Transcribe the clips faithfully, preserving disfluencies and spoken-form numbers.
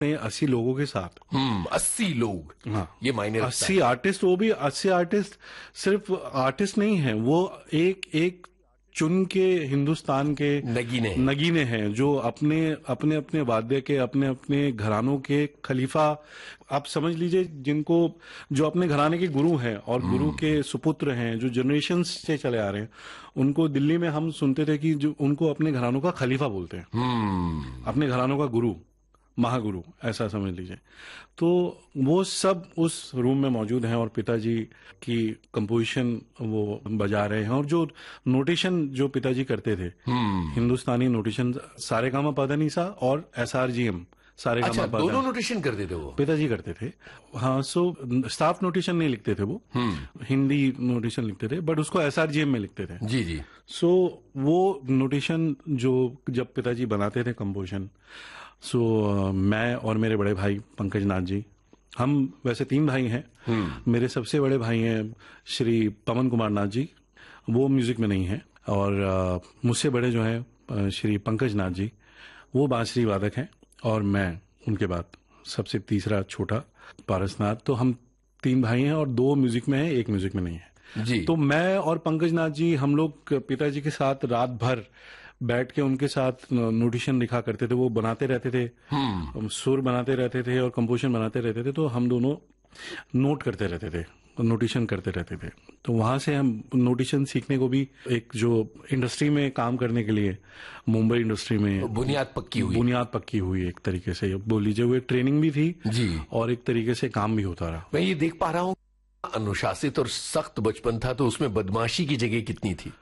अस्सी लोगों के साथ। हम्म अस्सी लोग। हाँ, ये मायने रखता अस्सी आर्टिस्ट, वो भी अस्सी आर्टिस्ट सिर्फ आर्टिस्ट नहीं है, वो एक एक चुन के हिंदुस्तान के नगीने नगीने हैं जो अपने अपने अपने वाद्य के, अपने अपने घरानों के खलीफा, आप समझ लीजिए, जिनको जो अपने घराने के गुरु हैं और गुरु के सुपुत्र हैं, जो जनरेशन से चले आ रहे हैं, उनको दिल्ली में हम सुनते थे कि जो उनको अपने घरानों का खलीफा बोलते हैं, हम्म अपने घरानों का गुरु, महागुरु, ऐसा समझ लीजिए। तो वो सब उस रूम में मौजूद हैं और पिताजी की कंपोजिशन वो बजा रहे हैं। और जो नोटेशन जो पिताजी करते थे, हिंदुस्तानी नोटेशन, सारे गामा पा धा नी सा और एस आर जी एम, सारे अच्छा, गामा पा दोनों धा, नोटेशन करते थे वो पिताजी करते थे। हाँ, सो स्टाफ नोटेशन नहीं लिखते थे वो, हिंदी नोटेशन लिखते थे, बट उसको एस आर जी एम में लिखते थे। जी जी। सो वो नोटेशन जो जब पिताजी बनाते थे कंपोजिशन, सो so, मैं और मेरे बड़े भाई पंकज नाथ जी, हम वैसे तीन भाई हैं। मेरे सबसे बड़े भाई हैं श्री पवन कुमार नाथ जी, वो म्यूजिक में नहीं हैं। और uh, मुझसे बड़े जो हैं श्री पंकज नाथ जी, वो बांसुरी वादक हैं। और मैं उनके बाद सबसे तीसरा छोटा पारसनाथ। तो हम तीन भाई हैं और दो म्यूजिक में हैं, एक म्यूजिक में नहीं है जी। तो मैं और पंकज नाथ जी, हम लोग पिताजी के साथ रात भर बैठ के उनके साथ नोटेशन लिखा करते थे, वो बनाते रहते थे, सुर बनाते रहते थे और कंपोजिशन बनाते रहते थे। तो हम दोनों नोट करते रहते थे, नोटेशन करते रहते थे। तो वहां से हम नोटेशन सीखने को भी, एक जो इंडस्ट्री में काम करने के लिए, मुंबई इंडस्ट्री में बुनियाद पक्की हुई बुनियाद पक्की हुई एक तरीके से बोल लीजिए। वो एक ट्रेनिंग भी थी जी, और एक तरीके से काम भी होता रहा। मैं ये देख पा रहा हूँ, अनुशासित और सख्त बचपन था, तो उसमें बदमाशी की जगह कितनी थी?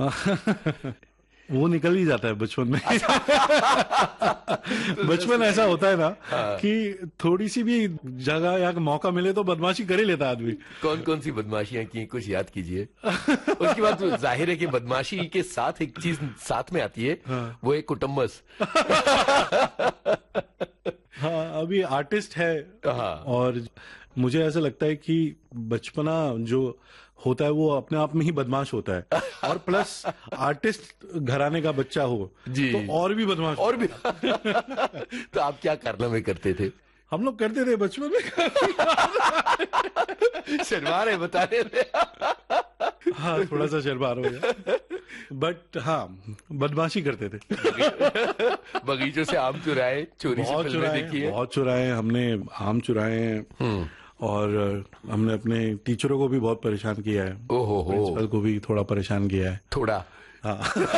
वो निकल ही जाता है बचपन में। बचपन ऐसा होता है ना कि थोड़ी सी भी जगह या मौका मिले तो बदमाशी कर ही लेता है आदमी। कौन कौन सी बदमाशियां की, कुछ याद कीजिए। उसके बाद तो जाहिर है कि बदमाशी के साथ एक चीज साथ में आती है, हाँ। वो एक कुटुम्बस। हाँ, अभी आर्टिस्ट है, हाँ। और मुझे ऐसा लगता है कि बचपना जो होता है वो अपने आप में ही बदमाश होता है, और प्लस आर्टिस्ट घराने का बच्चा हो जी, तो और भी बदमाश और भी। तो आप क्या कारनामे करते थे? हम लोग करते थे बचपन में। शर्मा रहे बता रहे। हाँ, थोड़ा सा शर्मा हो गया, बट हाँ, बदमाशी करते थे। बगीचों से आम चुराए, चोरी से फिल्में देखी है? बहुत चुराए हमने, आम चुराए हैं, और हमने अपने टीचरों को भी बहुत परेशान किया है। ओहो हो, प्रिंसिपल को भी थोड़ा परेशान किया है। थोड़ा? हाँ।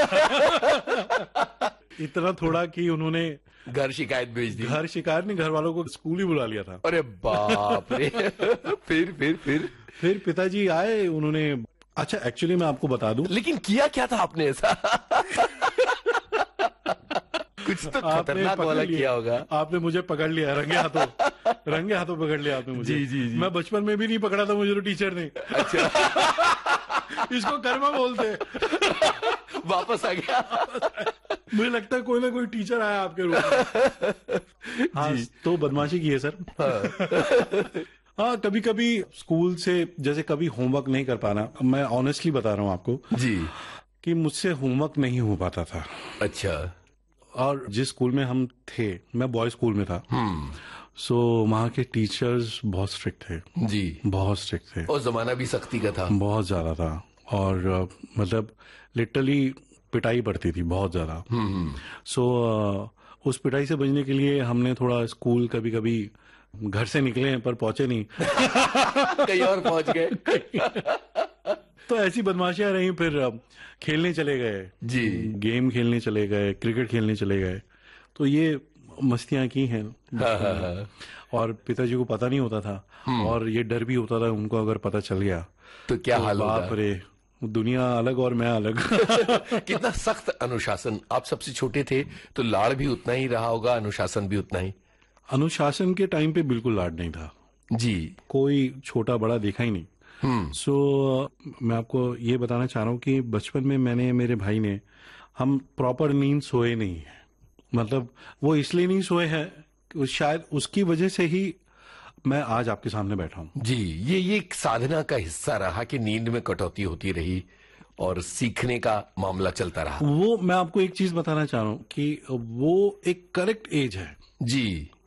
इतना थोड़ा कि उन्होंने घर शिकायत भेज दी। घर शिकायत नहीं, घर वालों को स्कूल ही बुला लिया था। अरे बाप रे। फिर फिर फिर फिर पिताजी आए, उन्होंने, अच्छा एक्चुअली मैं आपको बता दूं, लेकिन किया क्या था आपने ऐसा? कुछ तो खतरनाक वाला किया होगा। आपने मुझे पकड़ लिया रंगे हाथों, रंगे हाथों पकड़ लिया आपने मुझे। जी जी जी। मैं बचपन में भी नहीं पकड़ा था मुझे तो टीचर ने। अच्छा। इसको कर्मा बोलते। वापस आ गया। मुझे लगता है कोई ना कोई टीचर आया आपके रूप में। हाँ, तो बदमाशी की है सर। हाँ, हाँ, कभी कभी स्कूल से जैसे कभी होमवर्क नहीं कर पाना, मैं ऑनेस्टली बता रहा हूँ आपको जी, कि मुझसे होमवर्क नहीं हो पाता था। अच्छा। और जिस स्कूल में हम थे, मैं बॉय स्कूल में था, सो वहाँ के टीचर्स बहुत स्ट्रिक्ट थे जी, बहुत स्ट्रिक्ट थे, और जमाना भी सख्ती का था, बहुत ज्यादा था, और uh, मतलब लिटरली पिटाई पड़ती थी बहुत ज्यादा। सो uh, उस पिटाई से बचने के लिए हमने थोड़ा स्कूल कभी कभी घर से निकले पर पहुंचे नहीं। कहीं और पहुंच गए। तो ऐसी बदमाशियां रही, फिर खेलने चले गए जी, गेम खेलने चले गए, क्रिकेट खेलने चले गए, तो ये मस्तियां की हैं। हाँ, हाँ, हाँ। और पिताजी को पता नहीं होता था, और ये डर भी होता था उनको अगर पता चल गया तो क्या तो हाल होगा। बाप रे, दुनिया अलग और मैं अलग। कितना सख्त अनुशासन। आप सबसे छोटे थे तो लाड़ भी उतना ही रहा होगा, अनुशासन भी उतना ही? अनुशासन के टाइम पे बिल्कुल लाड नहीं था जी, कोई छोटा बड़ा देखा ही नहीं। सो so, मैं आपको ये बताना चाह रहा हूँ कि बचपन में मैंने, मेरे भाई ने, हम प्रॉपर नींद सोए नहीं है। मतलब वो इसलिए नहीं सोए हैं, शायद उसकी वजह से ही मैं आज आपके सामने बैठा हूँ। जी, ये ये एक साधना का हिस्सा रहा कि नींद में कटौती होती रही और सीखने का मामला चलता रहा। वो मैं आपको एक चीज बताना चाह रहा हूँ कि वो एक करेक्ट एज है जी,